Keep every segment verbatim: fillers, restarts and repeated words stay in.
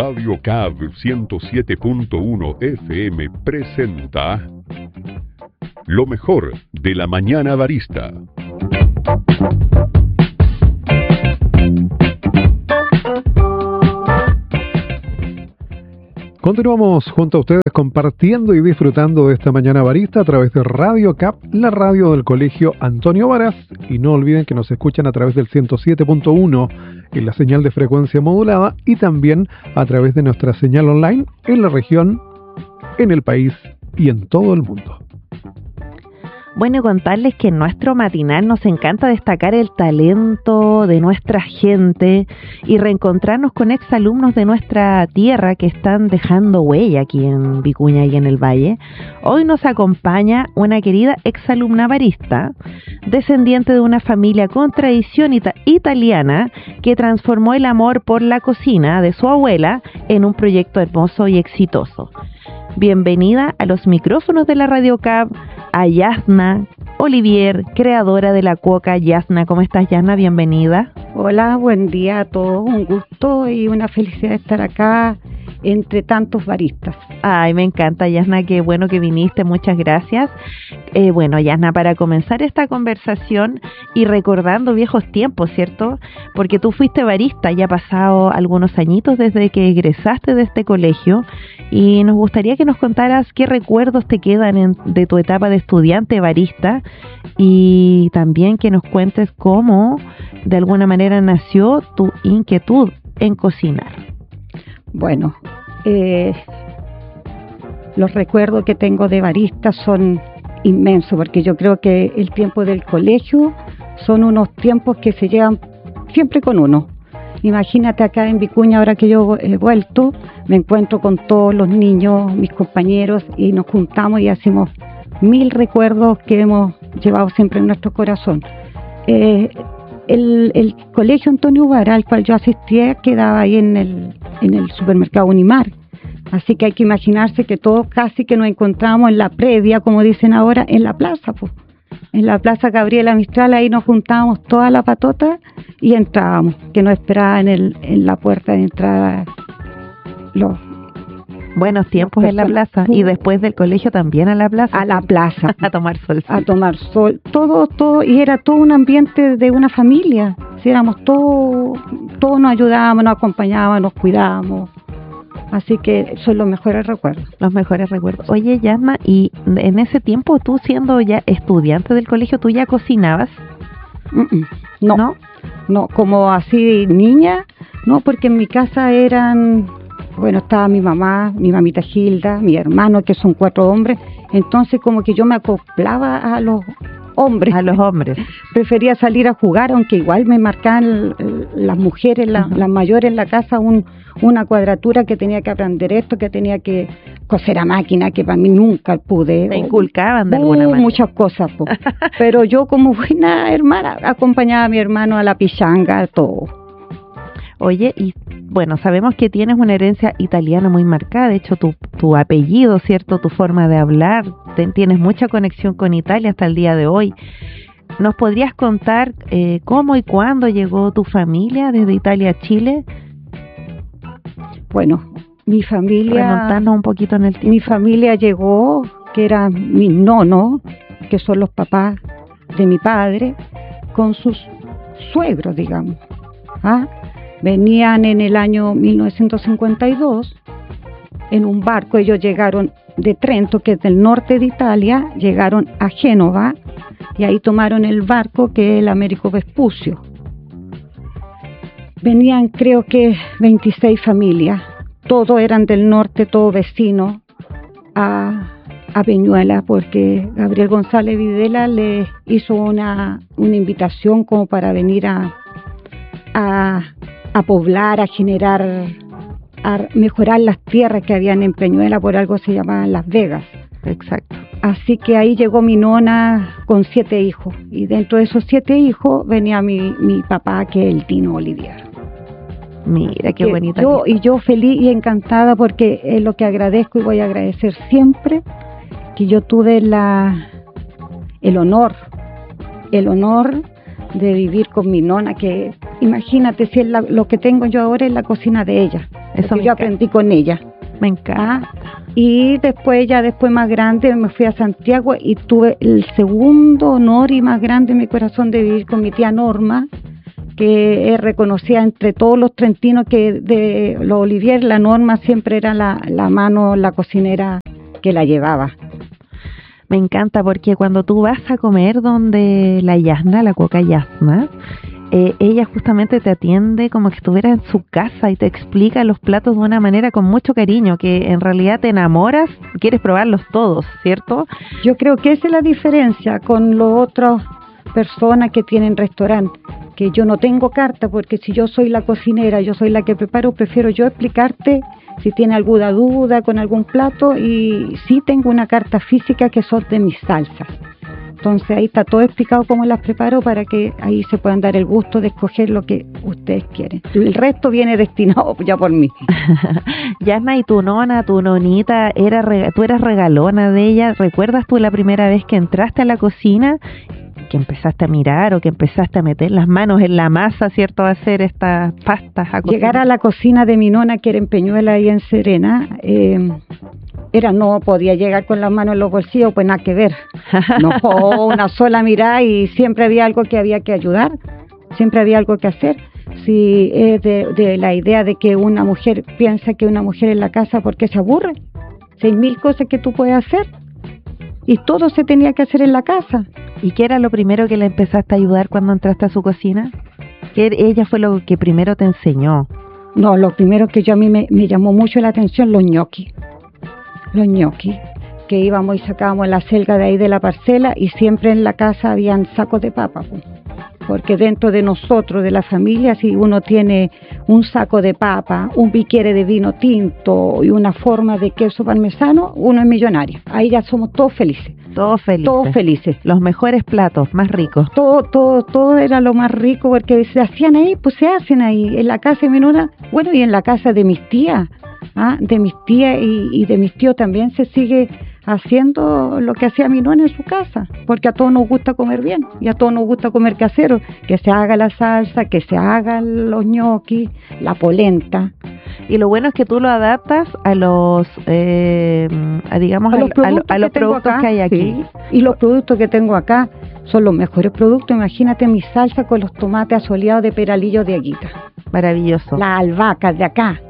Radio C A B ciento siete punto uno F M presenta lo mejor de la mañana barista. Continuamos junto a ustedes compartiendo y disfrutando de esta mañana barista a través de Radio C A B, la radio del Colegio Antonio Varas. Y no olviden que nos escuchan a través del ciento siete punto uno en la señal de frecuencia modulada y también a través de nuestra señal online en la región, en el país y en todo el mundo. Bueno, y contarles que en nuestro matinal nos encanta destacar el talento de nuestra gente y reencontrarnos con exalumnos de nuestra tierra que están dejando huella aquí en Vicuña y en el Valle. Hoy nos acompaña una querida exalumna barista, descendiente de una familia con tradición ita- italiana que transformó el amor por la cocina de su abuela en un proyecto hermoso y exitoso. Bienvenida a los micrófonos de la Radio C A B a Yasna Olivier, creadora de la cuoca Yasna. ¿Cómo estás, Yasna? Bienvenida. Hola, buen día a todos. Un gusto y una felicidad de estar acá entre tantos baristas. Ay, me encanta, Yasna, qué bueno que viniste, muchas gracias. Eh, bueno, Yasna, para comenzar esta conversación y recordando viejos tiempos, ¿cierto? Porque tú fuiste barista, ya ha pasado algunos añitos desde que egresaste de este colegio y nos gustaría que nos contaras qué recuerdos te quedan en, de tu etapa de estudiante barista y también que nos cuentes cómo de alguna manera nació tu inquietud en cocinar. Bueno, eh, los recuerdos que tengo de barista son inmensos, porque yo creo que el tiempo del colegio son unos tiempos que se llevan siempre con uno. Imagínate acá en Vicuña, ahora que yo he vuelto, me encuentro con todos los niños, mis compañeros, y nos juntamos y hacemos mil recuerdos que hemos llevado siempre en nuestro corazón. Eh, El, el colegio Antonio Varas, al cual yo asistía, quedaba ahí en el, en el supermercado Unimar. Así que hay que imaginarse que todos casi que nos encontrábamos en la previa, como dicen ahora, en la plaza, pues. En la plaza Gabriela Mistral, ahí nos juntábamos toda la patota y entrábamos, que nos esperaba en, el, en la puerta de entrada los... Buenos tiempos en la plaza y después del colegio también a la plaza. A la plaza. A tomar sol. A tomar sol. Todo, todo, y era todo un ambiente de una familia. Si éramos todos, todos nos ayudábamos, nos acompañábamos, nos cuidábamos. Así que son los mejores recuerdos. Los mejores recuerdos. Oye, Yasna, y en ese tiempo, tú siendo ya estudiante del colegio, ¿tú ya cocinabas? Mm-mm. No, no, no, como así niña, no, porque en mi casa eran... Bueno, estaba mi mamá, mi mamita Gilda, mi hermano, que son cuatro hombres. Entonces, como que yo me acoplaba a los hombres. A los hombres. Prefería salir a jugar, aunque igual me marcaban las mujeres, la, uh-huh. las mayores en la casa, un, una cuadratura que tenía que aprender esto, que tenía que coser a máquina, que para mí nunca pude. Te inculcaban de uh, alguna manera. Muchas cosas, po. Pero yo, como buena hermana, acompañaba a mi hermano a la pichanga, todo. Oye, y bueno, sabemos que tienes una herencia italiana muy marcada, de hecho tu, tu apellido, ¿cierto? Tu forma de hablar, te, tienes mucha conexión con Italia hasta el día de hoy. ¿Nos podrías contar eh, cómo y cuándo llegó tu familia desde Italia a Chile? Bueno, mi familia... Remontarnos un poquito en el tiempo. Mi familia llegó, que eran mis nonos, que son los papás de mi padre, con sus suegros, digamos, ¿ah? Venían en el año mil novecientos cincuenta y dos en un barco. Ellos llegaron de Trento, que es del norte de Italia, llegaron a Génova y ahí tomaron el barco que es el Américo Vespucio. Venían creo que veintiséis familias, todos eran del norte, todos vecinos a, a Peñuela, porque Gabriel González Videla les hizo una, una invitación como para venir a, a a poblar, a generar, a mejorar las tierras que habían en Peñuela, por algo se llamaban Las Vegas. Exacto. Así que ahí llegó mi nona con siete hijos, y dentro de esos siete hijos venía mi, mi papá, que es el Tino Olivier. Mira, qué bonita. Yo, y yo feliz y encantada, porque es lo que agradezco y voy a agradecer siempre, que yo tuve la el honor, el honor de vivir con mi nona, que imagínate si es la, lo que tengo yo ahora es la cocina de ella. Eso me yo encanta. aprendí con ella. Me encanta. Ah, y después, ya después más grande, me fui a Santiago y tuve el segundo honor y más grande en mi corazón de vivir con mi tía Norma, que es reconocida entre todos los trentinos, que de los Olivier, la Norma siempre era la, la mano, la cocinera que la llevaba. Me encanta porque cuando tú vas a comer donde la Yasna, la cuoca Yasna, eh, ella justamente te atiende como que estuviera en su casa y te explica los platos de una manera con mucho cariño, que en realidad te enamoras, quieres probarlos todos, ¿cierto? Yo creo que esa es la diferencia con las otras personas que tienen restaurante, que yo no tengo carta, porque si yo soy la cocinera, yo soy la que preparo, prefiero yo explicarte si tiene alguna duda con algún plato, y sí tengo una carta física que son de mis salsas. Entonces ahí está todo explicado cómo las preparo para que ahí se puedan dar el gusto de escoger lo que ustedes quieren. El resto viene destinado ya por mí. Yasna, y tu nona, tu nonita, era rega- tú eras regalona de ella. ¿Recuerdas tú la primera vez que entraste a la cocina, que empezaste a mirar o que empezaste a meter las manos en la masa, ¿cierto?, a hacer estas pastas? A Llegar a la cocina de mi nona, que era en Peñuela y en Serena, eh, era no podía llegar con las manos en los bolsillos, pues nada que ver. No, una sola mirada, y siempre había algo que había que ayudar, siempre había algo que hacer. Si es de, de la idea de que una mujer piensa que una mujer en la casa porque se aburre, seis mil cosas que tú puedes hacer, y todo se tenía que hacer en la casa. ¿Y qué era lo primero que le empezaste a ayudar cuando entraste a su cocina? ¿Qué ella fue lo que primero te enseñó? No, lo primero que yo a mí me, me llamó mucho la atención, los ñoquis. Los ñoquis, que íbamos y sacábamos la selga de ahí de la parcela, y siempre en la casa habían sacos de papa, pues. Porque dentro de nosotros, de la familia, si uno tiene un saco de papa, un biquiere de vino tinto y una forma de queso parmesano, uno es millonario. Ahí ya somos todos felices. Todos felices. Todos felices. Los mejores platos, más ricos. Todo, todo, todo era lo más rico, porque se hacían ahí, pues se hacen ahí, en la casa de mi nona, bueno, y en la casa de mis tías, ¿ah? de mis tías y, y de mis tíos también se sigue haciendo lo que hacía mi nona en su casa, porque a todos nos gusta comer bien, y a todos nos gusta comer casero, que se haga la salsa, que se hagan los ñoquis, la polenta. Y lo bueno es que tú lo adaptas a los, eh, a, digamos, a, los a, productos, a los que, tengo productos acá, que hay aquí. sí. Y los productos que tengo acá son los mejores productos. Imagínate mi salsa con los tomates asoleados de Peralillo de Aguita. Maravilloso. Las albahacas de acá.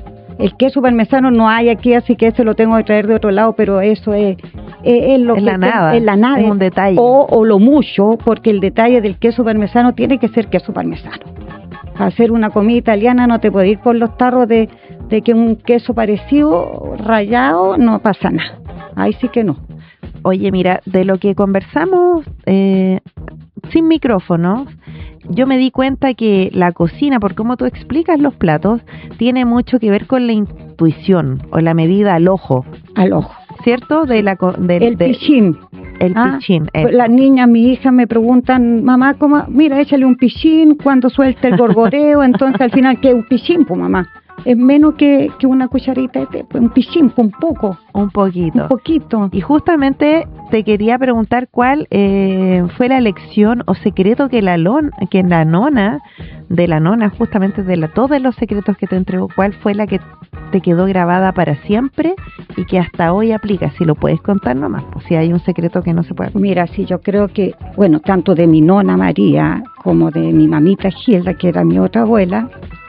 El queso parmesano no hay aquí, así que ese lo tengo que traer de otro lado, pero eso es, es, es lo Es que la nada, es la nada, es un detalle. O, o lo mucho, porque el detalle del queso parmesano tiene que ser queso parmesano. Para hacer una comida italiana no te puedes ir por los tarros de, de que un queso parecido, rallado, no pasa nada. Ahí sí que no. Oye, mira, de lo que conversamos eh, sin micrófonos, yo me di cuenta que la cocina, por cómo tú explicas los platos, tiene mucho que ver con la intuición o la medida al ojo, Al ojo. ¿cierto? De la co- del- El de- pichín. el Ah, pichín. eh. Las niñas, mi hija, me preguntan, mamá, ¿cómo? Mira, échale un pichín cuando suelta el gorgoreo. Entonces, al final, ¿qué es un pichín, pues, mamá? Es menos que, que una cucharita de té, pues, un pichín, pues, un poco, Un poquito. un poquito. Y justamente te quería preguntar cuál eh, fue la lección o secreto que la lon, que la nona, de la nona, justamente de la, todos los secretos que te entregó, cuál fue la que te quedó grabada para siempre y que hasta hoy aplica. Si lo puedes contar nomás, pues si hay un secreto que no se puede. Mira, sí, yo creo que, bueno, tanto de mi nona María como de mi mamita Gilda, que era mi otra abuela,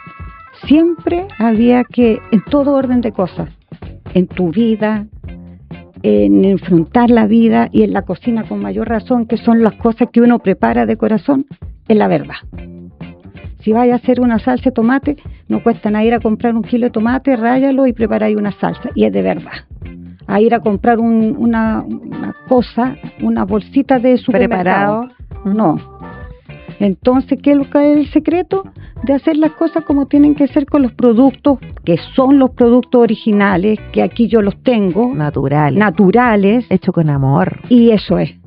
siempre había que, en todo orden de cosas, en tu vida, en enfrentar la vida, y en la cocina con mayor razón, que son las cosas que uno prepara de corazón, es la verdad. Si vais a hacer una salsa de tomate, no cuesta nada ir a comprar un kilo de tomate, ráyalo y preparáis una salsa, y es de verdad. A ir a comprar un, una, una cosa, una bolsita de supermercado. Preparado. No. Entonces, ¿qué es lo que es el secreto? De hacer las cosas como tienen que ser, con los productos, que son los productos originales, que aquí yo los tengo, Natural. naturales, Hecho con amor. y eso es.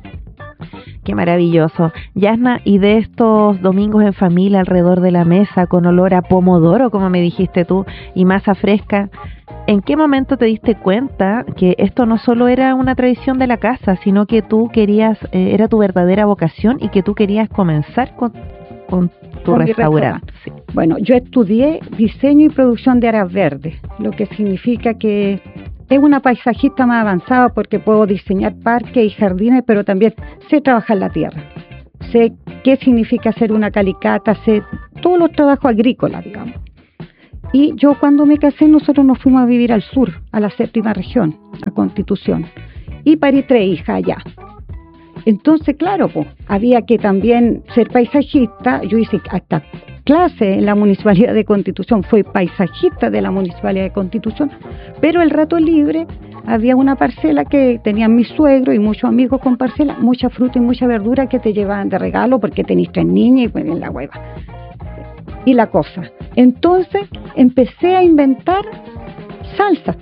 Qué maravilloso. Yasna, y de estos domingos en familia alrededor de la mesa con olor a pomodoro, como me dijiste tú, y masa fresca, ¿en qué momento te diste cuenta que esto no solo era una tradición de la casa, sino que tú querías, eh, era tu verdadera vocación y que tú querías comenzar con, con tu con mi restaurante. Sí. Bueno, yo estudié diseño y producción de áreas verdes, lo que significa que es una paisajista más avanzada porque puedo diseñar parques y jardines, pero también sé trabajar la tierra. Sé qué significa hacer una calicata, sé todos los trabajos agrícolas, digamos. Y yo cuando me casé, nosotros nos fuimos a vivir al sur, a la séptima región, a Constitución. Y parí tres hijas allá. Entonces, claro, pues, había que también ser paisajista. Yo hice hasta clase en la Municipalidad de Constitución, fui paisajista de la Municipalidad de Constitución, pero el rato libre había una parcela que tenían mis suegros y muchos amigos con parcela, mucha fruta y mucha verdura que te llevaban de regalo porque tenéis tres niñas y pues en la hueva. Y la cosa. Entonces empecé a inventar salsas.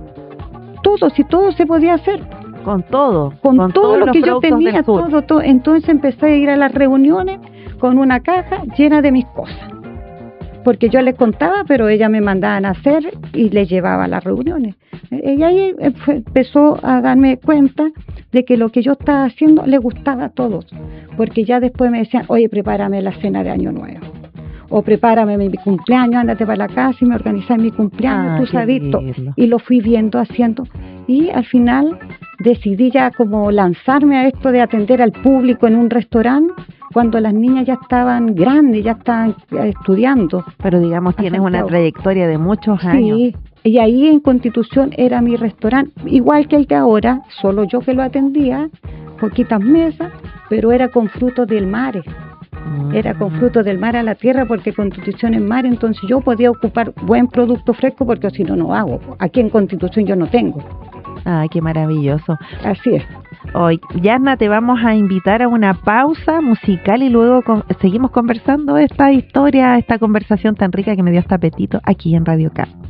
Todo, si todo se podía hacer. Con todo. Con, con todo lo que yo tenía, todo, todo. Entonces empecé a ir a las reuniones con una caja llena de mis cosas. Porque yo les contaba, pero ella me mandaban a hacer y les llevaba a las reuniones. Y ahí empezó a darme cuenta de que lo que yo estaba haciendo le gustaba a todos. Porque ya después me decían, oye, prepárame la cena de Año Nuevo. O prepárame mi, mi cumpleaños, ándate para la casa y me organizas mi cumpleaños, ah, tú sabes todo. Y lo fui viendo, haciendo. Y al final decidí ya como lanzarme a esto de atender al público en un restaurante cuando las niñas ya estaban grandes, ya estaban estudiando. Pero digamos, tienes una trayectoria de muchos años. Sí, y ahí en Constitución era mi restaurante, igual que el de ahora, solo yo que lo atendía, poquitas mesas, pero era con frutos del mar. Era con frutos del mar a la tierra porque Constitución es mar, entonces yo podía ocupar buen producto fresco porque si no, no hago. Aquí en Constitución yo no tengo. Ay, qué maravilloso. Así es. Hoy, Yasna, te vamos a invitar a una pausa musical y luego con, seguimos conversando esta historia, esta conversación tan rica que me dio hasta apetito aquí en Radio Cap.